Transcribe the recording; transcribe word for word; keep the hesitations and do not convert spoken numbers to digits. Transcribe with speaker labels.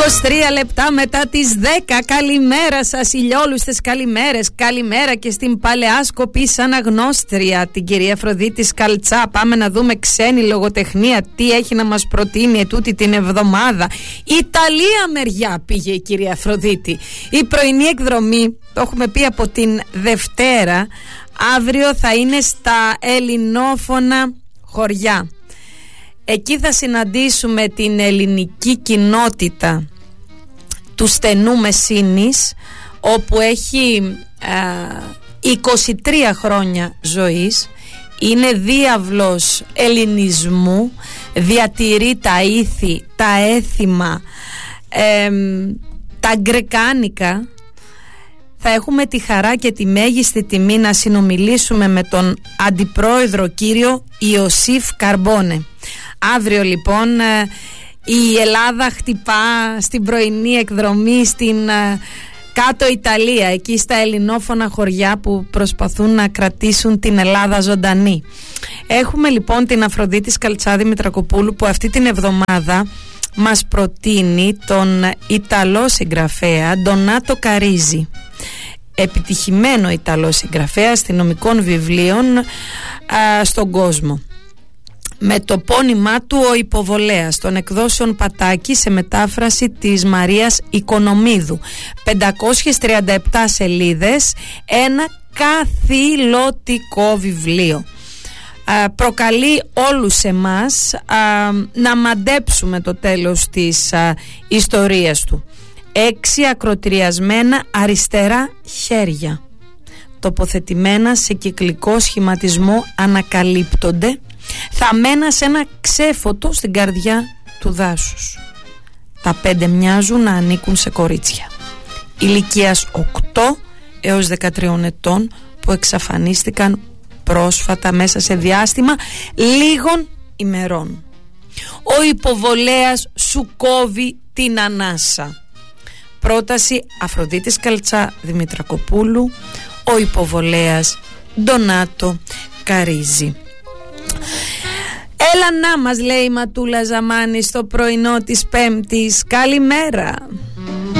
Speaker 1: είκοσι τρία λεπτά μετά τις δέκα. Καλημέρα σας, ηλιόλουστες καλημέρες. Καλημέρα και στην παλαιάσκοπη αναγνώστρια, την κυρία Αφροδίτη Σκαλτσά. Πάμε να δούμε ξένη λογοτεχνία, τι έχει να μας προτείνει ετούτη την εβδομάδα. Ιταλία μεριά πήγε η κυρία Αφροδίτη. Η πρωινή εκδρομή, το έχουμε πει από την Δευτέρα, αύριο θα είναι στα ελληνόφωνα χωριά. Εκεί θα συναντήσουμε την ελληνική κοινότητα του στενού Μεσίνης, όπου έχει α, είκοσι τρία χρόνια ζωής, είναι διάβλος ελληνισμού, διατηρεί τα ήθη, τα έθιμα, ε, τα γκρεκάνικα. Θα έχουμε τη χαρά και τη μέγιστη τιμή να συνομιλήσουμε με τον αντιπρόεδρο κύριο Ιωσήφ Καρμπόνε. Αύριο λοιπόν η Ελλάδα χτυπά στην πρωινή εκδρομή στην κάτω Ιταλία, εκεί στα ελληνόφωνα χωριά που προσπαθούν να κρατήσουν την Ελλάδα ζωντανή. Έχουμε λοιπόν την Αφροδίτη Σκαλτσά Δημητρακοπούλου, που αυτή την εβδομάδα μας προτείνει τον Ιταλό συγγραφέα Ντονάτο Καρίζι. Επιτυχημένο Ιταλό συγγραφέα αστυνομικών βιβλίων α, στον κόσμο. Με το πόνημά του «Ο Υποβολέας» των εκδόσεων Πατάκη, σε μετάφραση της Μαρίας Οικονομίδου. πεντακόσιες τριάντα επτά σελίδες, ένα καθηλωτικό βιβλίο. Α, προκαλεί όλους εμάς α, να μαντέψουμε το τέλος της α, ιστορίας του. Έξι ακροτηριασμένα αριστερά χέρια, τοποθετημένα σε κυκλικό σχηματισμό, ανακαλύπτονται θαμμένα σε ένα ξέφωτο στην καρδιά του δάσους. Τα πέντε μοιάζουν να ανήκουν σε κορίτσια ηλικίας οκτώ έως δεκατρία ετών, που εξαφανίστηκαν πρόσφατα μέσα σε διάστημα λίγων ημερών. Ο υποβολέας σου κόβει την ανάσα. Πρόταση Αφροδίτης Σκαλτσά Δημητρακοπούλου, ο υποβολέας Ντονάτο Καρίζι. Έλα να μας, λέει η Ματούλα Ζαμάνη στο πρωινό της Πέμπτης. Καλημέρα.